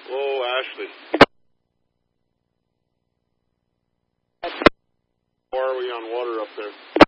Hello, Ashley. How are we on water up there?